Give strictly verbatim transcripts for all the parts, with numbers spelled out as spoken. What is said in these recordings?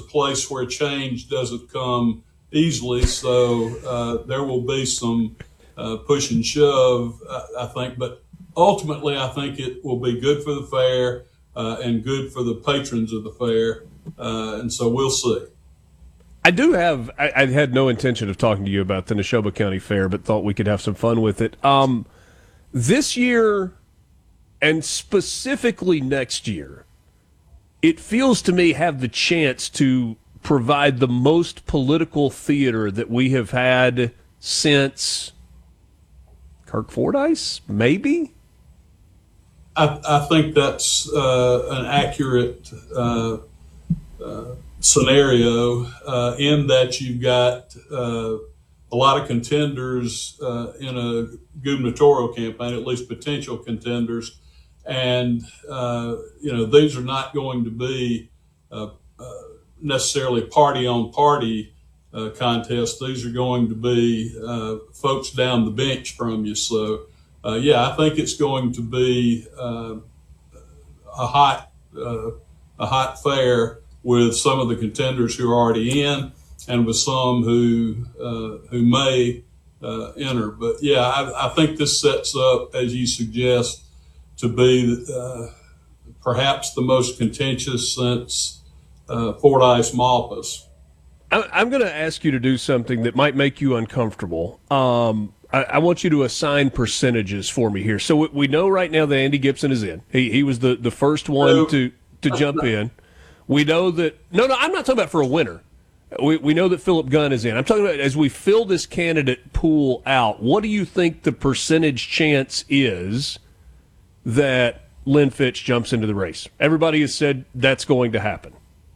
place where change doesn't come easily, so uh, there will be some uh, push and shove, I, I think. But ultimately, I think it will be good for the fair uh, and good for the patrons of the fair, uh, and so we'll see. I do have. I, I had no intention of talking to you about the Neshoba County Fair, but thought we could have some fun with it. Um, this year, and specifically next year, it feels to me have the chance to provide the most political theater that we have had since Kirk Fordyce, maybe? I, I think that's uh, an accurate uh, uh, scenario uh, in that you've got uh, a lot of contenders uh, in a gubernatorial campaign, at least potential contenders. And, uh, you know, these are not going to be uh, uh, necessarily party-on-party uh, contests. These are going to be uh, folks down the bench from you. So, uh, yeah, I think it's going to be uh, a hot uh, a hot fair with some of the contenders who are already in and with some who uh, who may uh, enter. But, yeah, I, I think this sets up, as you suggest, to be uh, perhaps the most contentious since uh, Fordyce Malpas. I'm going to ask you to do something that might make you uncomfortable. Um, I, I want you to assign percentages for me here. So we, we know right now that Andy Gibson is in. He he was the, the first one No. to, to jump in. We know that – no, no, I'm not talking about for a winner. We we know that Philip Gunn is in. I'm talking about as we fill this candidate pool out, what do you think the percentage chance is – that Lynn Fitch jumps into the race? Everybody has said that's going to happen.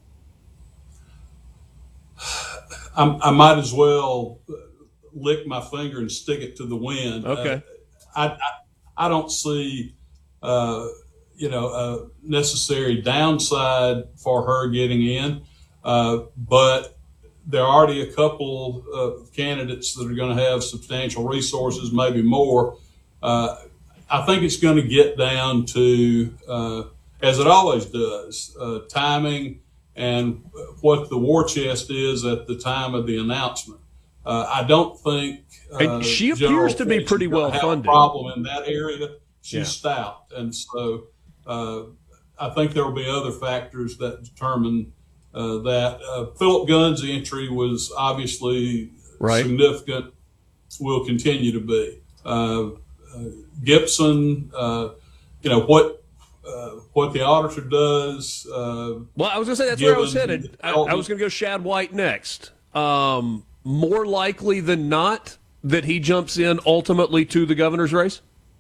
I'm, I might as well lick my finger and stick it to the wind. Okay. Uh, I, I I don't see uh, you know a necessary downside for her getting in, uh, but there are already a couple of candidates that are going to have substantial resources, maybe more. Uh, I think it's going to get down to, uh, as it always does, uh, timing and what the war chest is at the time of the announcement. Uh, I don't think uh, she appears General to be Fitch pretty is gonna well have funded. a problem in that area. She's Yeah. stout, and so uh, I think there will be other factors that determine uh, that. Uh, Philip Gunn's entry was obviously Right. significant. Will continue to be. Uh, uh, Gibson, uh, you know what uh, what the auditor does. Uh, Well, I was going to say that's where I was given headed. I, Elton- I was going to go Shad White next. Um, more likely than not that he jumps in ultimately to the governor's race?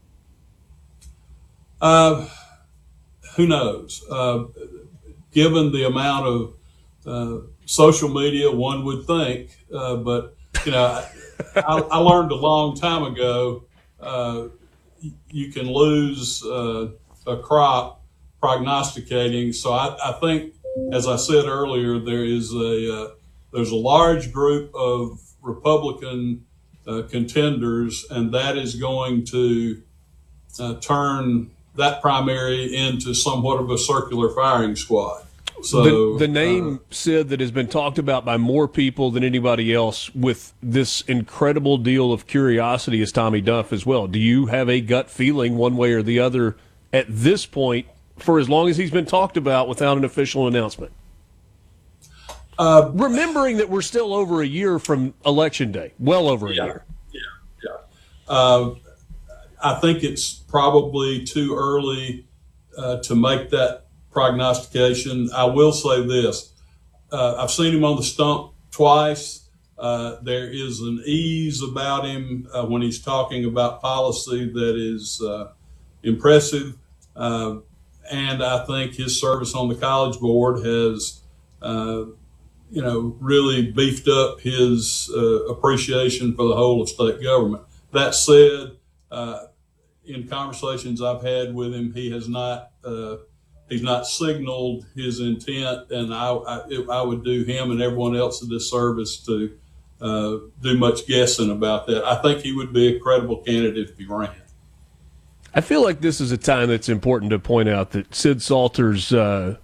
Uh, who knows? Uh, given the amount of uh, social media, one would think. Uh, but you know, I, I learned a long time ago. Uh, you can lose uh, a crop prognosticating. So I, I think, as I said earlier, there is a uh, there's a large group of Republican uh, contenders, and that is going to uh, turn that primary into somewhat of a circular firing squad. So the, the name, uh, Sid, that has been talked about by more people than anybody else with this incredible deal of curiosity is Tommy Duff as well. Do you have a gut feeling one way or the other at this point for as long as he's been talked about without an official announcement? Uh, Remembering that we're still over a year from Election Day, well over a yeah, year. Yeah, yeah. Uh, I think it's probably too early uh, to make that prognostication. I will say this. Uh, I've seen him on the stump twice. Uh, there is an ease about him uh, when he's talking about policy that is uh, impressive. Uh, and I think his service on the College Board has, uh, you know, really beefed up his uh, appreciation for the whole of state government. That said, uh, in conversations I've had with him, he has not uh, he's not signaled his intent, and I, I, I would do him and everyone else a disservice to uh, do much guessing about that. I think he would be a credible candidate if he ran. I feel like this is a time that's important to point out that Sid Salter's uh,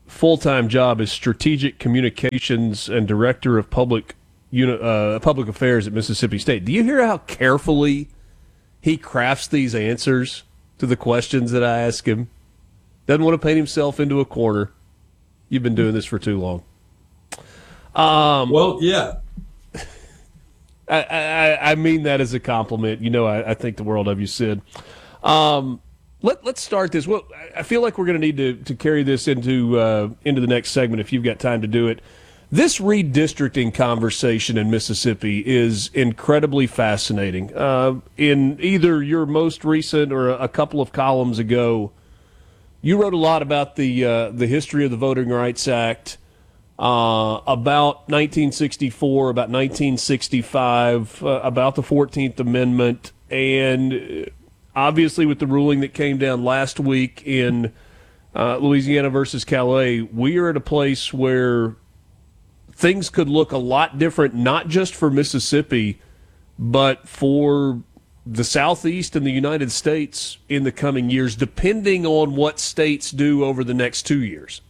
full-time job is Strategic Communications and Director of Public Uni- uh, Public Affairs at Mississippi State. Do you hear how carefully he crafts these answers to the questions that I ask him? Doesn't want to paint himself into a corner. You've been doing this for too long. Um, well, yeah. I, I, I mean that as a compliment. You know, I, I think the world of you, Sid. Um, let, let's start this. Well, I feel like we're going to need to to carry this into uh, into the next segment if you've got time to do it. This redistricting conversation in Mississippi is incredibly fascinating. Uh, in either your most recent or a couple of columns ago, you wrote a lot about the uh, the history of the Voting Rights Act, uh, about nineteen sixty-four, about nineteen sixty-five, uh, about the fourteenth Amendment, and obviously with the ruling that came down last week in uh, Louisiana versus Calais, we are at a place where things could look a lot different, not just for Mississippi, but for the Southeast and the United States in the coming years, depending on what states do over the next two years.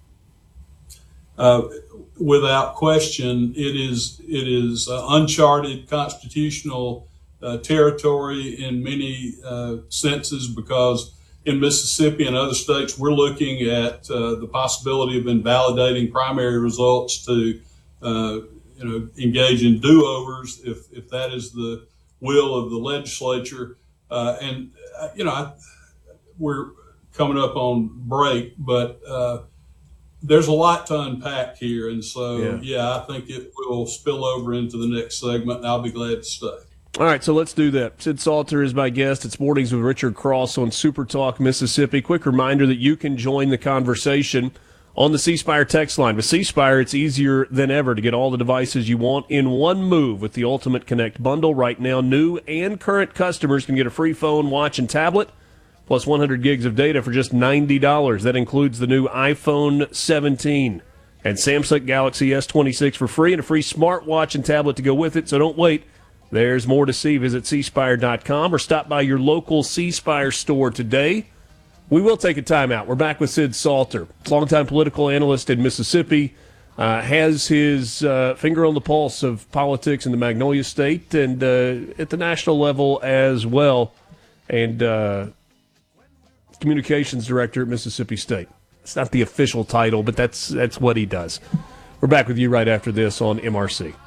Uh, without question, it is it is uh, uncharted constitutional uh, territory in many uh, senses, because in Mississippi and other states, we're looking at uh, the possibility of invalidating primary results to, uh, you know, engage in do-overs if if that is the will of the legislature. Uh, and uh, you know, I, we're coming up on break, but uh, there's a lot to unpack here, and so yeah. yeah, I think it will spill over into the next segment, and I'll be glad to stay. All right, so let's do that. Sid Salter is my guest. It's Mornings with Richard Cross on Super Talk Mississippi. Quick reminder that you can join the conversation on the C Spire text line. With C Spire, it's easier than ever to get all the devices you want in one move with the Ultimate Connect bundle. Right now, new and current customers can get a free phone, watch, and tablet, plus one hundred gigs of data for just ninety dollars. That includes the new iPhone seventeen and Samsung Galaxy S twenty-six for free, and a free smartwatch and tablet to go with it. So don't wait. There's more to see. Visit c spire dot com or stop by your local C Spire store today. We will take a timeout. We're back with Sid Salter, longtime political analyst in Mississippi, uh, has his uh, finger on the pulse of politics in the Magnolia State and uh, at the national level as well, and uh, communications director at Mississippi State. It's not the official title, but that's that's what he does. We're back with you right after this on M R C.